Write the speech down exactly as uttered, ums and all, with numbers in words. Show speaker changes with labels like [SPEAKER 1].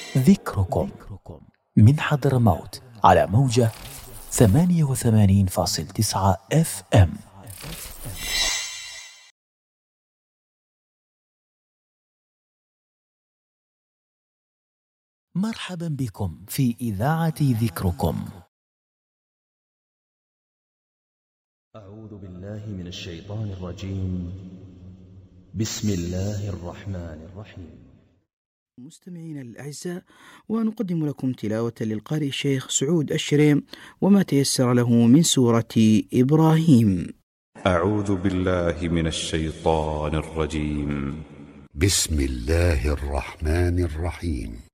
[SPEAKER 1] ذكركم من حضرموت على موجة ثمانية وثمانين فاصل تسعة اف ام. مرحبا بكم في إذاعة ذكركم.
[SPEAKER 2] أعوذ بالله من الشيطان الرجيم. بسم الله الرحمن الرحيم.
[SPEAKER 3] مستمعينا الأعزاء، ونقدم لكم تلاوة للقارئ الشيخ سعود الشريم وما تيسر له من سورة إبراهيم.
[SPEAKER 4] أعوذ بالله من الشيطان الرجيم.
[SPEAKER 5] بسم الله الرحمن الرحيم.